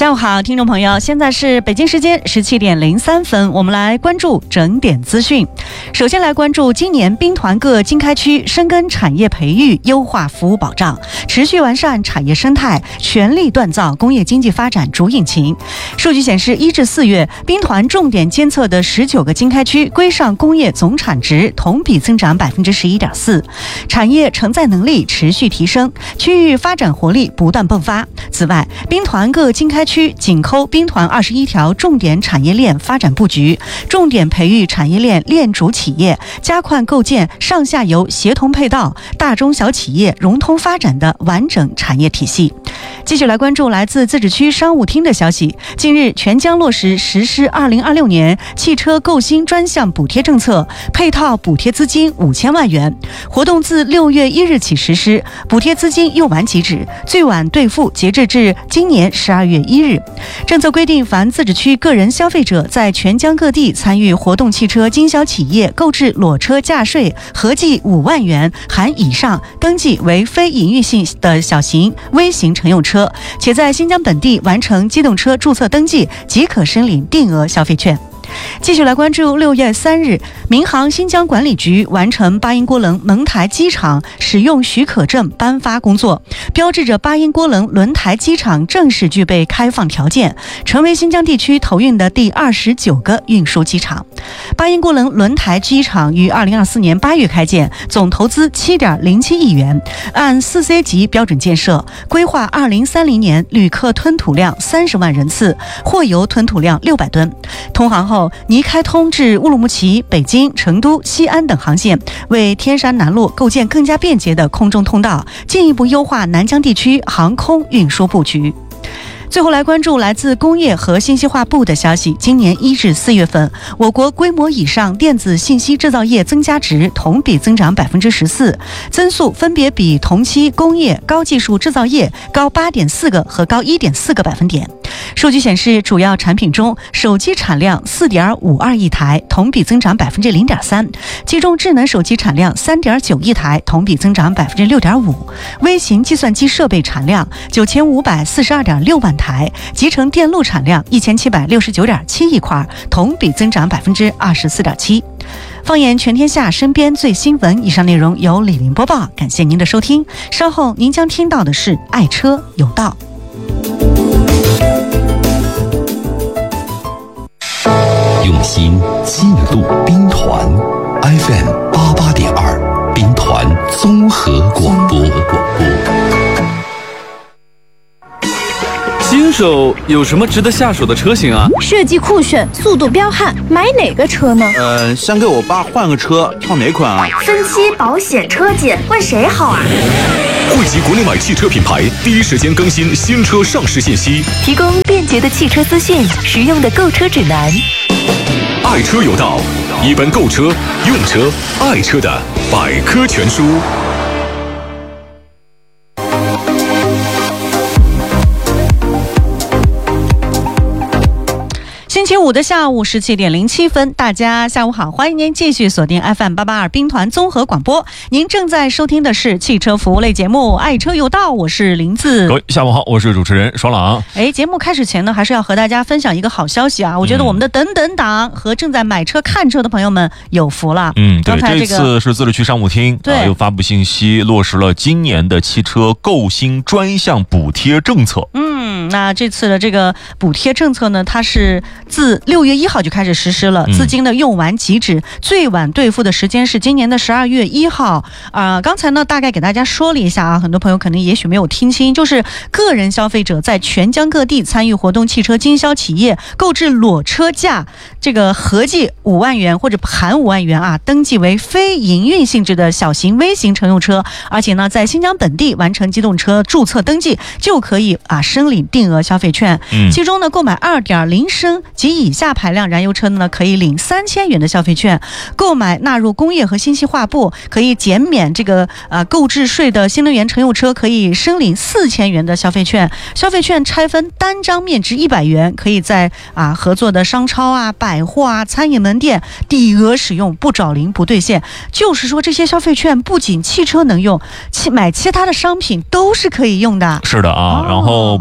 下午好，听众朋友，现在是北京时间17点03分，我们来关注整点资讯。首先来关注今年兵团各经开区深耕产业培育，优化服务保障，持续完善产业生态，全力锻造工业经济发展主引擎。数据显示，1至4月，兵团重点监测的19个经开区规上工业总产值同比增长11.4%，产业承载能力持续提升，区域发展活力不断迸发。此外，兵团各经开区紧扣兵团21条重点产业链发展布局，重点培育产业链链主企业，加快构建上下游协同配套、大中小企业融通发展的完整产业体系。继续来关注来自自治区商务厅的消息，近日全疆落实实施2026年汽车购新专项补贴政策，配套补贴资金5000万元，活动自6月1日起实施，补贴资金用完即止，最晚兑付截至今年12月1日。政策规定，凡自治区个人消费者在全疆各地参与活动汽车经销企业购置裸车价税合计5万元含以上，登记为非营运性的小型、微型乘用车，且在新疆本地完成机动车注册登记，即可申领定额消费券。继续来关注6月3日，民航新疆管理局完成巴音郭楞蒙台机场使用许可证颁发工作，标志着巴音郭楞轮台机场正式具备开放条件，成为新疆地区投运的第29个运输机场。巴音郭楞轮台机场于2024年8月开建，总投资7.07亿元，按4C 级标准建设，规划2030年旅客吞吐量30万人次，货油吞吐量600吨。通航后，拟开通至乌鲁木齐、北京、成都、西安等航线，为天山南路构建更加便捷的空中通道，进一步优化南疆地区航空运输布局。最后来关注来自工业和信息化部的消息，今年1至4月份，我国规模以上电子信息制造业增加值同比增长14%，增速分别比同期工业、高技术制造业高8.4个和高1.4个百分点。数据显示，主要产品中，手机产量4.52亿台，同比增长0.3%，其中智能手机产量3.9亿台，同比增长6.5%，微型计算机设备产量9542.6万台，集成电路产量1769.7亿块，同比增长24.7%。放眼全天下身边最新闻，以上内容由李林播报，感谢您的收听。稍后您将听到的是爱车有道。 用心记录兵团 FM 88.2兵团综合广播。 新手有什么值得下手的车型啊？ 设计酷炫，速度彪悍，买哪个车呢？ 想给我爸换个车，挑哪款啊？ 分期、保险、车检，问谁好啊？ 汇集国内外汽车品牌，第一时间更新新车上市信息， 提供便捷的汽车资讯，实用的购车指南。 爱车有道，一本购车、用车、爱车的百科全书。 星期五的下午17点07分，大家下午好，欢迎您继续锁定 FM 882兵团综合广播。您正在收听的是汽车服务类节目《爱车有道》，我是林子。 各位下午好，我是主持人爽朗。 节目开始前呢，还是要和大家分享一个好消息啊！我觉得我们的等等党和正在买车看车的朋友们有福了。 对，这次是自治区商务厅又发布信息，落实了今年的汽车购新专项补贴政策。 那这次的这个补贴政策呢，它是自6月1号就开始实施了，资金的用完即止，最晚兑付的时间是今年的12月1号。刚才呢大概给大家说了一下啊，很多朋友可能也许没有听清，就是个人消费者在全疆各地参与活动汽车经销企业购置裸车价这个合计5万元或者含5万元啊，登记为非营运性质的小型微型乘用车，而且呢在新疆本地完成机动车注册登记，就可以申领定额消费券。其中呢购买2.0升及以下排量燃油车呢可以领3000元的消费券，购买纳入工业和信息化部可以减免这个购置税的新能源乘用车可以申领4000元的消费券。消费券拆分单张面值100元，可以在合作的商超啊、百货啊、餐饮门店抵额使用，不找零不兑现。就是说这些消费券不仅汽车能用，买其他的商品都是可以用的。 是的啊，然后补贴呢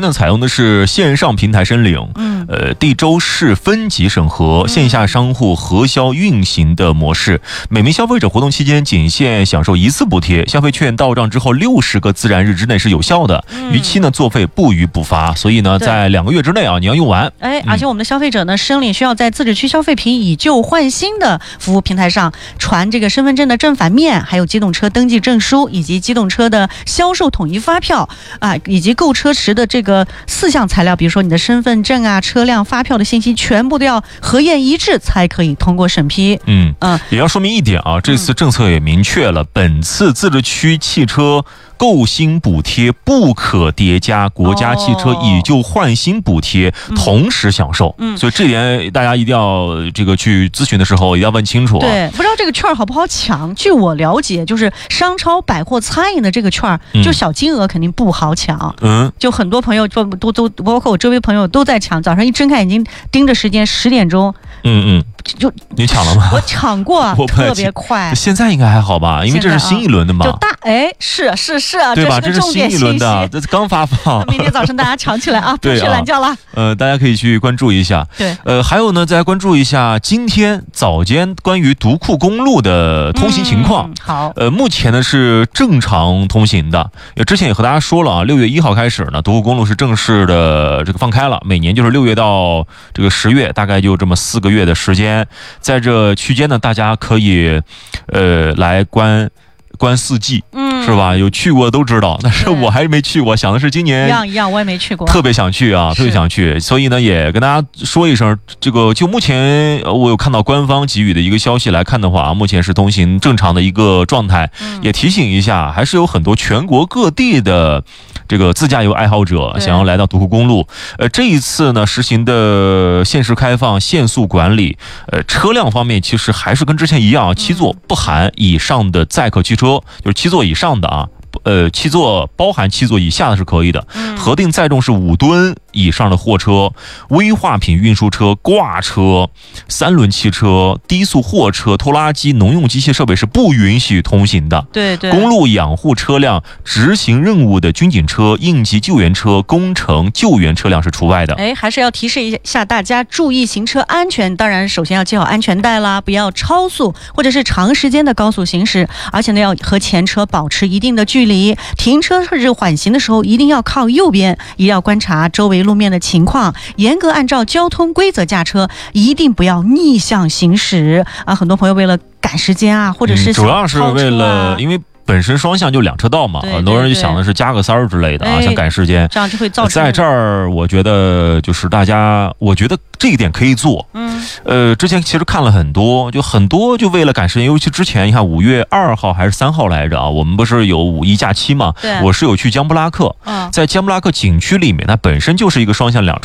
呢采用的是线上平台申领，地州市分级审核，线下商户核销运行的模式。每名消费者活动期间仅限享受一次补贴，消费券到账之后60个自然日之内是有效的，逾期呢作废不予补发。所以呢，在2个月之内啊，你要用完。 而且我们的消费者呢，申领需要在自治区消费品以旧换新的服务平台上传这个身份证的正反面，还有机动车登记证书，以及机动车的销售统一发票以及购车时的这个4项材料，比如说你的身份证啊、车辆发票的信息，全部都要核验一致才可以通过审批。 也要说明一点啊，这次政策也明确了，本次自治区汽车购新补贴不可叠加国家汽车以旧换新补贴，同时享受。所以这点大家一定要去咨询的时候一定要问清楚。 对，不知道这个券好不好抢？据我了解，就是商超、百货、餐饮的这个券，就小金额肯定不好抢。就很多朋友都包括我周围朋友都在抢，早上一睁开眼睛盯着时间10点钟。就你抢了吗？ 我抢过，特别快。 现在应该还好吧？因为这是新一轮的嘛。 是啊， 对吧？ 这是个重点信息。 这是新一轮的，这刚发放。 明天早上大家抢起来啊，不睡懒觉了。 大家可以去关注一下。 对。 还有呢，再关注一下今天早间关于独库公路的通行情况。 好。 目前呢是正常通行的。之前也和大家说了啊，6月1号开始呢，独库公路是正式的放开了，每年就是6月到10月，大概就这么4个月的时间。在这区间呢，大家可以来观四季，是吧？有去过都知道，但是我还是没去过，想的是今年一样，我也没去过， 特别想去啊，特别想去。所以呢，也跟大家说一声，就目前我有看到官方给予的一个消息来看的话，目前是通行正常的一个状态。也提醒一下，还是有很多全国各地的自驾游爱好者想要来到独库公路。这一次呢，实行的限时开放、限速管理，车辆方面其实还是跟之前一样，7座不含以上的载客汽车，就是7座以上的啊。7座包含7座以下的是可以的，核定载重是5吨以上的货车、危化品运输车、挂车、3轮汽车、低速货车、拖拉机、农用机械设备是不允许通行的。 对， 公路养护车辆、执行任务的军警车、应急救援车、工程救援车辆是除外的。 还是要提示一下大家注意行车安全。当然，首先要系好安全带啦，不要超速或者是长时间的高速行驶，而且呢要和前车保持一定的距离。停车或者缓行的时候一定要靠右边，也要观察周围路面的情况，严格按照交通规则驾车，一定不要逆向行驶啊！很多朋友为了赶时间啊，或者是主要是为了因为本身双向就2车道嘛，很多人就想的是加个3之类的啊，想赶时间， 这样就会造成。 在这儿，我觉得就是大家，我觉得这一点可以做。之前其实看了很多就为了赶时间，尤其之前你看5月2号还是3号来着啊，我们不是有5一假期嘛？ 对， 我是有去江布拉克，在江布拉克景区里面，它本身就是一个双向2车